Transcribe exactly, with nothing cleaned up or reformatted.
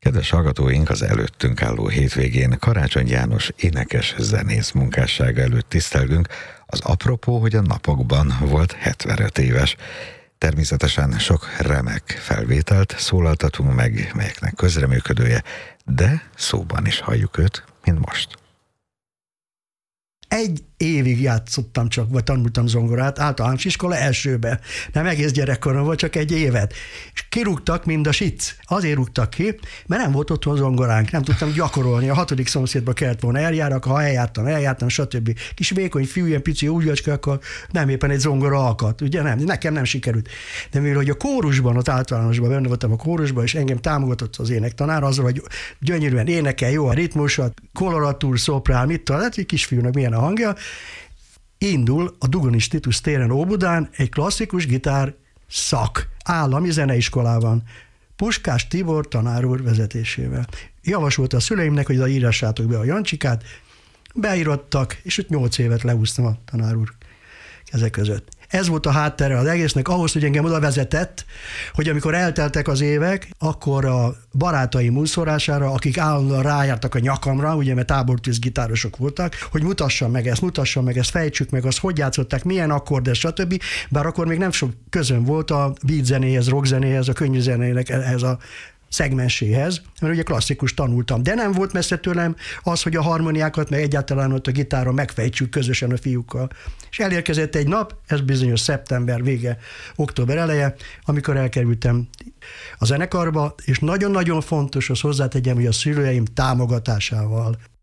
Kedves hallgatóink, az előttünk álló hétvégén Karácsony János énekes zenész munkássága előtt tisztelgünk. Az apropó, hogy a napokban volt hetvenöt éves. Természetesen sok remek felvételt szólaltatunk meg, melyeknek közreműködője, de szóban is halljuk őt, mint most. Egy évig játszottam csak, vagy tanultam zongorát, általános iskola elsőbe. Nem egész gyerekkorom volt, csak egy évet. És kirúgtak, mind a sic. Azért rúgtak ki, mert nem volt otthon zongoránk, nem tudtam gyakorolni. A hatodik szomszédba kellett volna eljárnak, ha eljártam, eljártam, stb. Kis vékony fiú, ilyen pici újjacska, akkor nem éppen egy zongora alkat. Ugye nem, nekem nem sikerült. De mivel, hogy a kórusban, az általánosban benne voltam a kórusban, és engem támogatott az énektanár azzal, hogy gyönyörűen énekel, jó a ritmusat, koloratúr, szoprán, mit tudom, hát egy kisfiúnak milyen a hangja. Indul a Dugonis Titus téren Óbudán egy klasszikus gitár szak, állami zeneiskolában, Puskás Tibor tanár úr vezetésével. Javasolta a szüleimnek, hogy írássátok be a Jancsikát, beírottak, és ott nyolc évet leúsztam a tanár úr kezek között. Ez volt a háttere az egésznek, ahhoz, hogy engem oda vezetett, hogy amikor elteltek az évek, akkor a barátaim múlszorására, akik állandóan rájártak a nyakamra, ugye, mert tábortűz gitárosok voltak, hogy mutassam meg ezt, mutassam meg ezt, fejtsük meg azt, hogy játszották, milyen akkord, stb. Bár akkor még nem sok közön volt a beat zenéhez, rock zenéhez, a könnyű zenének ehhez a szegmenséhez, mert ugye klasszikus tanultam, de nem volt messze tőlem az, hogy a harmóniákat, meg egyáltalán ott a gitáron megfejtsük közösen a fiúkkal. És elérkezett egy nap, ez bizonyos szeptember vége, október eleje, amikor elkerültem a zenekarba, és nagyon-nagyon fontos, az hozzátegyem, hogy a szülőim támogatásával.